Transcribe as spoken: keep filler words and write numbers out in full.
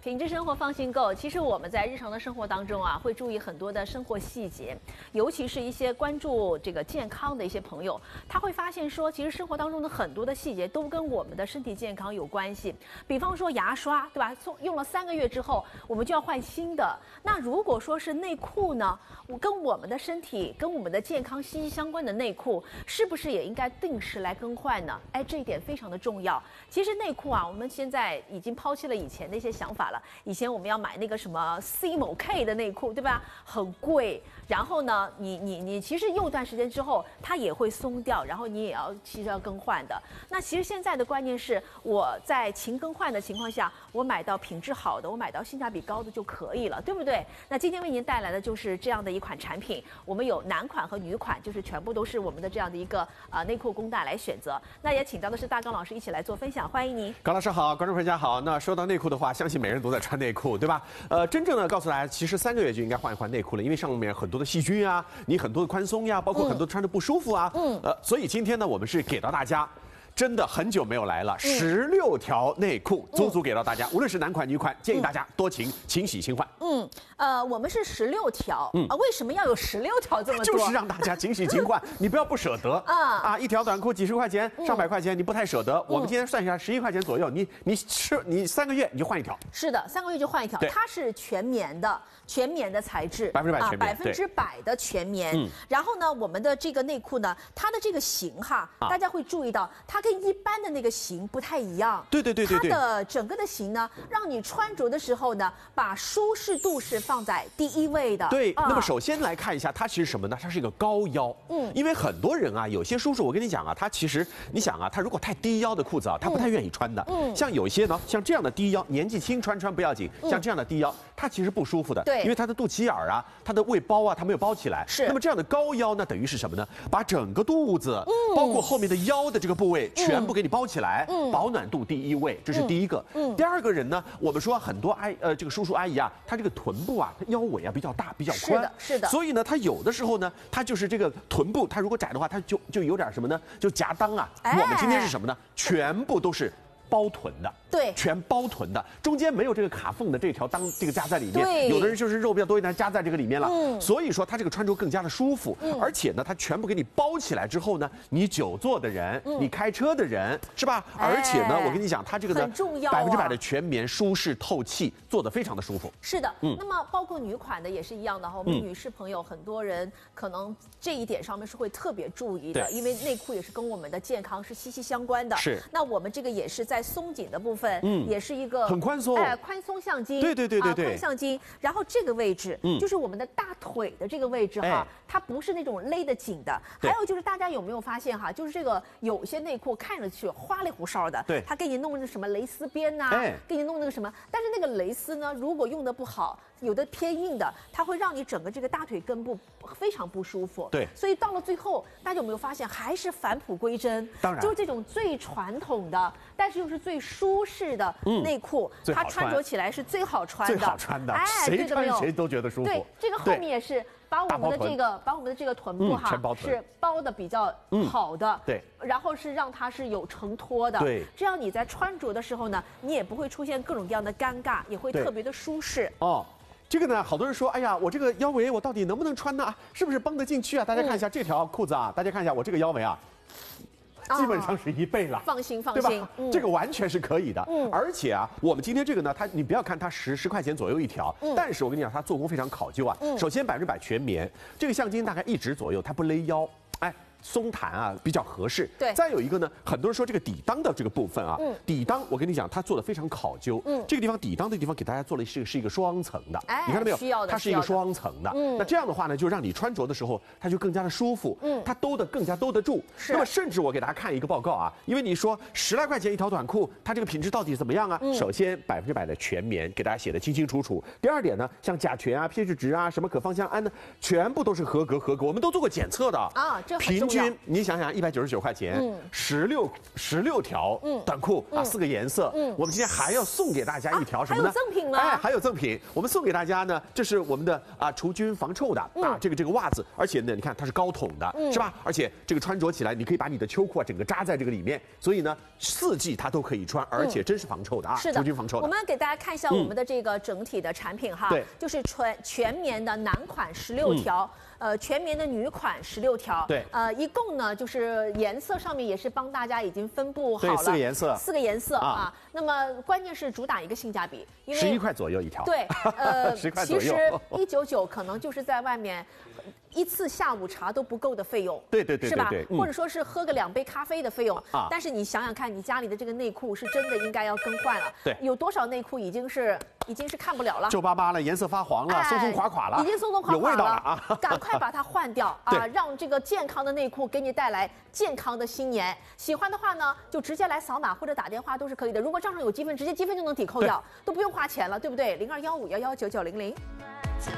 品质生活放心购。其实我们在日常的生活当中啊，会注意很多的生活细节，尤其是一些关注这个健康的一些朋友，他会发现说，其实生活当中的很多的细节都跟我们的身体健康有关系。比方说牙刷，对吧？用了三个月之后，我们就要换新的。那如果说是内裤呢，我跟我们的身体、跟我们的健康息息相关的内裤，是不是也应该定时来更换呢？哎，这一点非常的重要。其实内裤啊，我们现在已经抛弃了以前的一些想法了。以前我们要买那个什么 C 某 K 的内裤，对吧？很贵。然后呢，你你你其实用一段时间之后，它也会松掉，然后你也要其实要更换的。那其实现在的观念是，我在勤更换的情况下，我买到品质好的，我买到性价比高的就可以了，对不对？那今天为您带来的就是这样的一款产品，我们有男款和女款，就是全部都是我们的这样的一个呃内裤公带来选择。那也请到的是大刚老师一起来做分享，欢迎您。 高老师好，观众朋友大家好。那说到内裤的话，相信每个人都在穿内裤，对吧？呃，真正的告诉大家，其实三个月就应该换一换内裤了，因为上面很多的细菌啊，你很多的宽松呀，包括很多穿着不舒服啊，嗯，呃，所以今天呢，我们是给到大家。真的很久没有来了，十六条内裤足足给到大家，无论是男款女款，建议大家多勤勤洗勤换。 嗯，呃，我们是十六条，嗯啊，为什么要有十六条这么多？ 就是让大家勤洗勤换，你不要不舍得啊啊！一条短裤几十块钱、上百块钱，你不太舍得。我们今天算一下，十一块钱左右，你你吃你三个月你就换一条。 是的，三个月就换一条，它是全棉的，全棉的材质， 百分之百全棉， 百分之百的全棉。然后呢，我们的这个内裤呢，它的这个型哈，大家会注意到，它跟一般的那个型不太一样。 对对对对对。 它的整个的型呢，让你穿着的时候呢，把舒适度是放在第一位的。 对。那么首先来看一下，它其实什么呢？它是一个高腰。嗯。因为很多人啊，有些叔叔，我跟你讲啊，他其实你想啊，他如果太低腰的裤子啊，他不太愿意穿的。嗯。像有些呢，像这样的低腰，年纪轻穿穿不要紧，像这样的低腰，它其实不舒服的。 对。 因为它的肚脐眼儿啊，它的胃包啊，它没有包起来。 是。 那么这样的高腰呢，等于是什么呢？把整个肚子，包括后面的腰的这个部位，全部给你包起来。嗯。保暖度第一位，这是第一个。嗯。第二个人呢，我们说很多阿呃这个叔叔阿姨啊，他这个臀部啊，他腰围啊比较大，比较宽。 是的，是的。 所以呢，他有的时候呢，他就是这个臀部，他如果窄的话，他就就有点什么呢？就夹裆啊。哎。我们今天是什么呢？全部都是包臀的。 对， 全包臀的，中间没有这个卡缝的这条裆，这个夹在里面。 对， 有的人就是肉比较多一点，夹在这个里面了。嗯，所以说它这个穿着更加的舒服，嗯、而且呢，它全部给你包起来之后呢，你久坐的人，嗯、你开车的人，是吧？哎、而且呢，我跟你讲，它这个呢，百分之百的全棉，舒适透气，做得非常的舒服。 是的，嗯，那么包括女款的也是一样的哈。我们女士朋友很多人可能这一点上面是会特别注意的，因为内裤也是跟我们的健康是息息相关的。 是， 那我们这个也是在松紧的部分，嗯，也是一。一个很宽松， 哎，宽松橡筋， 对对对对对， 啊、宽橡筋。然后这个位置，嗯，就是我们的大腿的这个位置哈，哎、它不是那种勒得紧的。还有就是大家有没有发现哈，就是这个有些内裤看上去花里胡哨的， 对， 它给你弄那什么蕾丝边呐、啊，哎，给你弄那个什么，但是那个蕾丝呢，如果用的不好，有的偏硬的，它会让你整个这个大腿根部非常不舒服。 对， 所以到了最后，大家有没有发现，还是返璞归真？ 当然， 就是这种最传统的，但是又是最舒适的内裤，嗯、它穿着起来是最好穿的， 最好穿的， 哎， 谁穿谁都觉得舒服。 对，这个后面也是把我们的这个，把我们的这个臀部哈， 嗯、 是包的比较好的， 嗯、对， 然后是让它是有承托的， 对， 这样你在穿着的时候呢，你也不会出现各种各样的尴尬，也会特别的舒适。 哦。这个呢，好多人说，哎呀，我这个腰围我到底能不能穿呢？是不是绷得进去啊？大家看一下这条裤子啊，大家看一下我这个腰围啊，基本上是一倍了。 放心，放心， 对吧？嗯、这个完全是可以的。嗯，而且啊，我们今天这个呢，它你不要看它十十块钱左右一条，嗯、但是我跟你讲，它做工非常考究啊。嗯、首先百分之百全棉，这个橡筋大概一指左右，它不勒腰，哎。松弹啊，比较合适。 对， 再有一个呢，很多人说这个底裆的这个部分啊，嗯、底裆我跟你讲，它做的非常考究。嗯，这个地方底裆的地方给大家做了是是一个双层的，哎，你看到没有？ 需要的， 它是一个双层的。嗯，那这样的话呢，就让你穿着的时候，它就更加的舒服。嗯，它兜得更加兜得住。 是。 那么甚至我给大家看一个报告啊，因为你说十来块钱一条短裤，它这个品质到底怎么样啊？嗯、首先百分之百的全棉，给大家写的清清楚楚。第二点呢，像甲醛啊、pH 值啊、什么可芳香胺呢，全部都是合格合格，我们都做过检测的啊，这很品质均你想想，一百九十九块钱，十六十六条短裤啊，四个颜色。嗯，我们今天还要送给大家一条什么呢？ 还有赠品吗？ 哎，还有赠品，我们送给大家呢，这是我们的啊除菌防臭的啊这个这个袜子，而且呢，你看它是高筒的，是吧？而且这个穿着起来，你可以把你的秋裤啊整个扎在这个里面，所以呢，四季它都可以穿，而且真是防臭的啊， 是的， 除菌防臭的。 我们给大家看一下我们的这个整体的产品哈， 对， 就是全全棉的男款十六条。呃，全棉的女款十六条， 对， 呃，一共呢就是颜色上面也是帮大家已经分布好了， 四个颜色， 四个颜色啊。啊那么关键是主打一个性价比，因为十一块左右一条， 对，呃， 十块左右， 其实一九九可能就是在外面一次下午茶都不够的费用， 对对对， 是吧？ 嗯、 或者说是喝个两杯咖啡的费用啊。但是你想想看，你家里的这个内裤是真的应该要更换了， 对， 有多少内裤已经是已经是看不了了， 皱巴巴了，颜色发黄了，哎、松松垮垮了， 已经松松垮垮了， 有味道了啊！ 赶快把它换掉啊，让这个健康的内裤给你带来健康的新年。喜欢的话呢，就直接来扫码或者打电话都是可以的。如果账上有积分，直接积分就能抵扣掉，都不用花钱了，对不对？零二幺五幺幺九九零零。